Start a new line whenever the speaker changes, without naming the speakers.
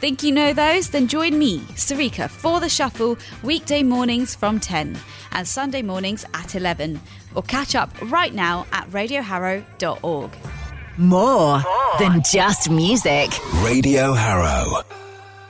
Think you know those? Then join me, Sarika, for The Shuffle weekday mornings from 10 and Sunday mornings at 11. Or catch up right now at radioharrow.org.
More than just music.
Radio Harrow.